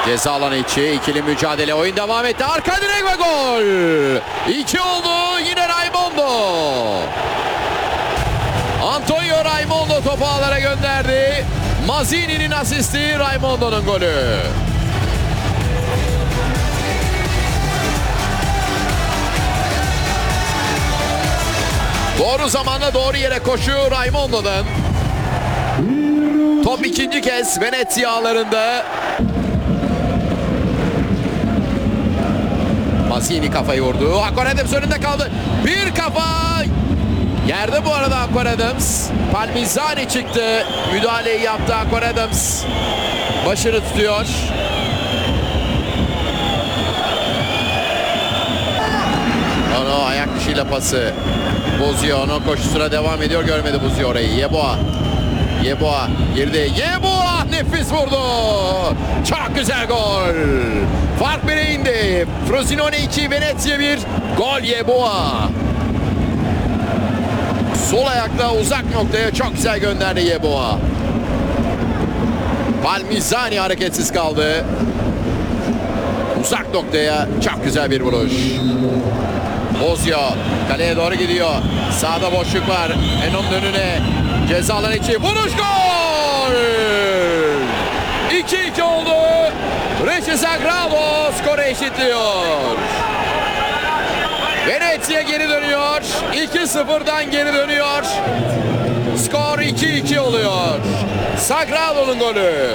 Ceza alanı içi ikili mücadele, oyun devam etti. Arka direk ve gol. 2 oldu yine Raimondo. Antonio Raimondo topu ağlara gönderdi. Mazzini'nin asisti, Raimondo'nun golü. Doğru zamanda doğru yere koşuyor Raimondo'dan. Top ikinci kez Venezia ağlarında. Mazzini kafayı vurdu. Aqua Adams önünde kaldı. Bir kafa. Yerde bu arada Aqua Adams. Palmirzani çıktı. Müdahaleyi yaptı Aqua Adams. Başını tutuyor. Ono ayak dışıyla pası. Bozuyor. Ono koşusuna devam ediyor. Görmedi Bozuyor orayı. Yeboah. Yeboah girdi. Yeboah nefis vurdu. Çok güzel gol. Fark 1'e indi. Frosinone 2, Venezia 1. Gol Yeboah. Sol ayakla uzak noktaya çok güzel gönderdi Yeboah. Palmirzani hareketsiz kaldı. Uzak noktaya çok güzel bir vuruş. Bozuyor. Kaleye doğru gidiyor. Sağda boşluk var. Enon'un önüne. Ceza alanı içi. Vuruş gol! 2-2 oldu. Regis Sagrado skoru eşitliyor. Venezia geri dönüyor. 2-0'dan geri dönüyor. Skor 2-2 oluyor. Sagrado'nun golü.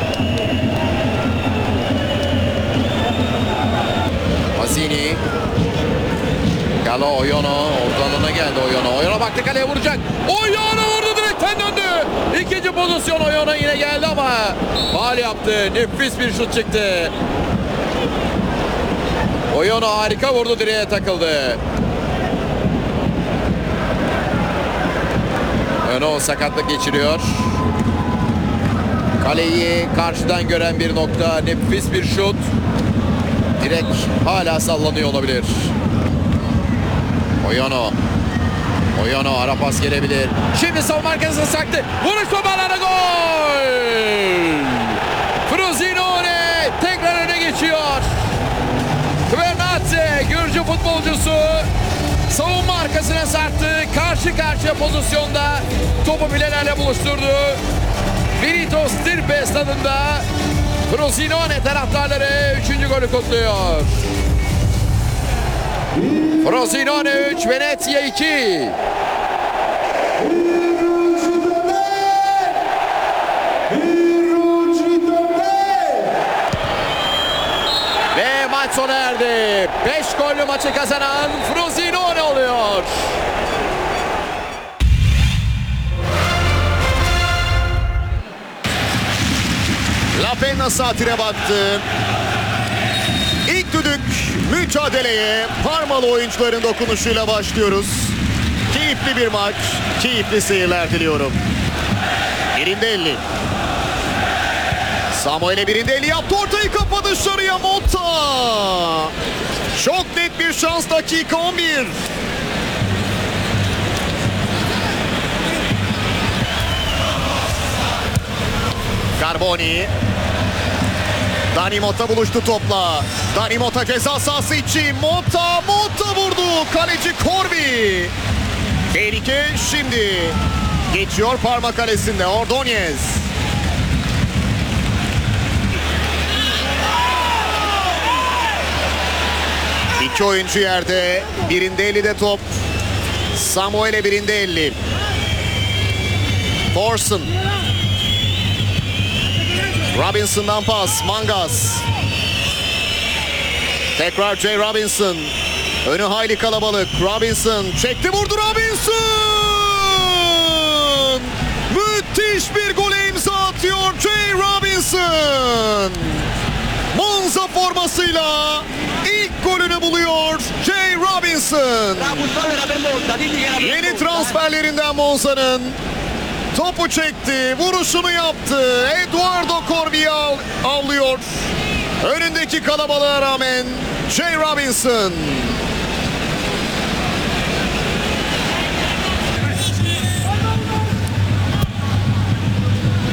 Mazzini. Galo Oyono. Ortalığına geldi Oyono. Oyono baktı kaleye vuracak. Oyono vurdu, direkten döndü. İkinci pozisyon Oyono yine geldi ama faul yaptı. Nefis bir şut çıktı. Oyono harika vurdu, direğe takıldı. Oyono sakatlık geçiriyor. Kaleyi karşıdan gören bir nokta. Nefis bir şut. Direk hala sallanıyor olabilir. Oyono. Oyono ara pas gelebilir. Şimdi savunma arkasına saktı. Vuruş toparlara gol. Frosinone tekrar öne geçiyor. Kvernatze Gürcü futbolcusu savunma arkasına sarktı. Karşı karşıya pozisyonda topu bilelerle buluşturdu. Benito Stirpe stadında Frosinone taraftarları 3. golü kutluyor. Frosinone 3, Venezia 2. Ve maç sona erdi. 5 gollü maçı kazanan Frosinone oluyor. La Penna saatine baktı. İlk düdük mücadeleye Parmalı oyuncuların dokunuşuyla başlıyoruz. Keyifli bir maç, keyifli seyirler diliyorum. Birindelli. Samuel'e Birindelli yaptı, ortayı kafa dışarıya Motta. Çok net bir şans, dakika 11. Carboni. Dani Motta buluştu topla. Dani Motta ceza sahası içi. Motta vurdu. Kaleci Corbi. Tehlike şimdi. Geçiyor Parma kalesinde. Ordóñez. İki oyuncu yerde. Birindelli'de top. Samuel'e Birindelli. Thorson. Robinson'dan pas. Mangas. Tekrar Jay Robinson. Önü hayli kalabalık. Robinson çekti, vurdu Robinson. Müthiş bir gole imza atıyor Jay Robinson. Monza formasıyla ilk golünü buluyor Jay Robinson. Yeni transferlerinden Monza'nın. Topu çekti, vuruşunu yaptı. Eduardo Corbi'yi avlıyor. Önündeki kalabalığa rağmen Jay Robinson.